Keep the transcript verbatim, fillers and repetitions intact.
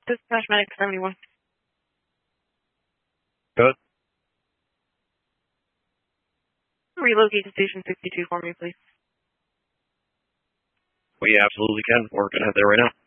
Dispatch Medic seventy-one. Good. Relocate to Station sixty-two for me, please. We absolutely can. We're going to head there right now.